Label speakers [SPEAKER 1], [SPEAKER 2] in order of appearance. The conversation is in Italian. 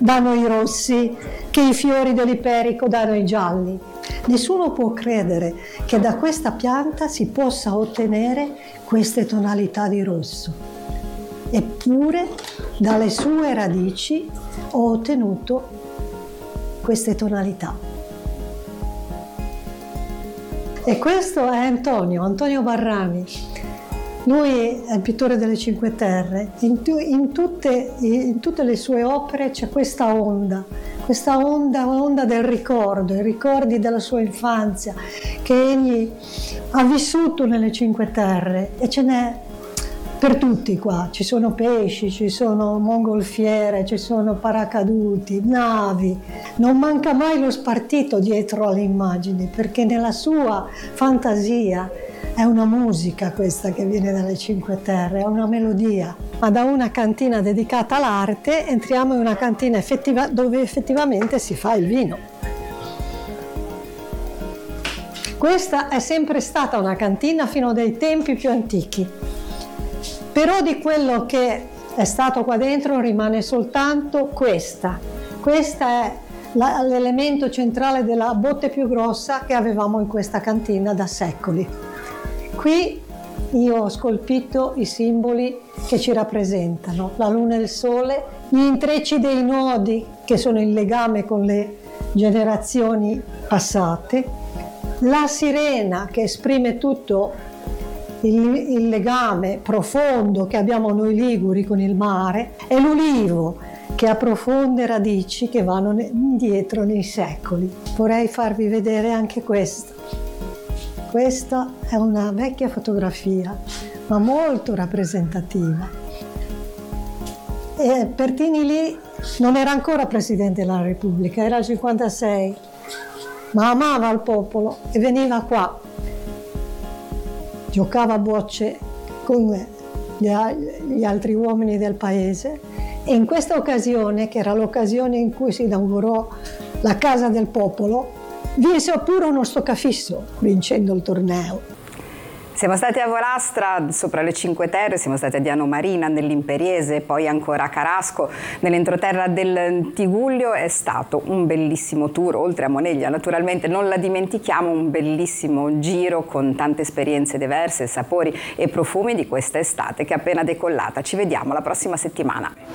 [SPEAKER 1] danno i rossi, che i fiori dell'iperico danno i gialli. Nessuno può credere che da questa pianta si possa ottenere queste tonalità di rosso. Eppure dalle sue radici ho ottenuto queste tonalità. E questo è Antonio Barrani. Lui è il pittore delle Cinque Terre. In tutte le sue opere c'è questa onda del ricordo, i ricordi della sua infanzia che egli ha vissuto nelle Cinque Terre, e ce n'è per tutti qua. Ci sono pesci, ci sono mongolfiere, ci sono paracaduti, navi. Non manca mai lo spartito dietro alle immagini, perché nella sua fantasia è una musica questa che viene dalle Cinque Terre, è una melodia. Ma da una cantina dedicata all'arte entriamo in una cantina dove effettivamente si fa il vino. Questa è sempre stata una cantina fino dai tempi più antichi. Però di quello che è stato qua dentro rimane soltanto questa. Questa è l'elemento centrale della botte più grossa che avevamo in questa cantina da secoli. Qui io ho scolpito i simboli che ci rappresentano, la luna e il sole, gli intrecci dei nodi che sono il legame con le generazioni passate, la sirena che esprime tutto il legame profondo che abbiamo noi liguri con il mare, e l'ulivo che ha profonde radici che vanno indietro nei secoli. Vorrei farvi vedere anche questo. Questa è una vecchia fotografia, ma molto rappresentativa. E Pertini lì non era ancora Presidente della Repubblica, era il 56, ma amava il popolo e veniva qua. Giocava a bocce con gli altri uomini del paese, e in questa occasione, che era l'occasione in cui si inaugurò la Casa del Popolo, vinse pure uno stoccafisso vincendo il torneo.
[SPEAKER 2] Siamo stati a Volastra, sopra le Cinque Terre, siamo stati a Diano Marina, nell'Imperiese, poi ancora a Carasco, nell'entroterra del Tigullio. È stato un bellissimo tour, oltre a Moneglia, naturalmente non la dimentichiamo, un bellissimo giro con tante esperienze diverse, sapori e profumi di questa estate che è appena decollata. Ci vediamo la prossima settimana.